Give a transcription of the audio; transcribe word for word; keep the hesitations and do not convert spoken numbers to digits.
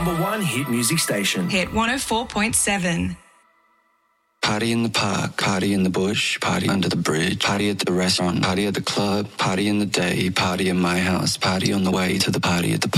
number one hit music station. Hit one oh four point seven. Party in the park, party in the bush, party under the bridge, party at the restaurant, party at the club, party in the day, party in my house, party on the way to the party at the